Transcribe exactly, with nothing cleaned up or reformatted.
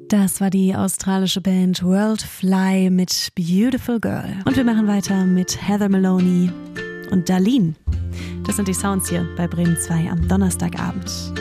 Das war die australische Band World Fly mit Beautiful Girl. Und wir machen weiter mit Heather Maloney und Darlene. Das sind die Sounds hier bei Bremen zwei am Donnerstagabend.